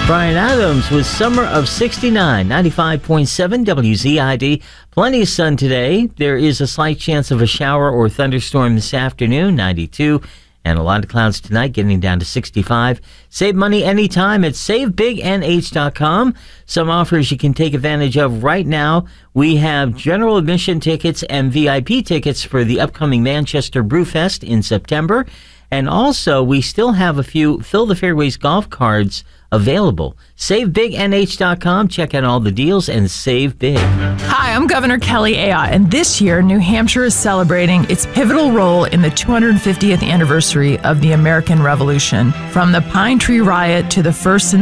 Brian Adams with Summer of 69, 95.7 WZID. Plenty of sun today. There is a slight chance of a shower or thunderstorm this afternoon, 92. And a lot of clouds tonight, getting down to 65. Save money anytime at SaveBigNH.com. Some offers you can take advantage of right now. We have general admission tickets and VIP tickets for the upcoming Manchester Brewfest in September. And also, we still have a few Fill the Fairways golf cards available. SaveBigNH.com. Check out all the deals and save big. Hi, I'm Governor Kelly Ayotte, and this year, New Hampshire is celebrating its pivotal role in the 250th anniversary of the American Revolution. From the Pine Tree Riot to the First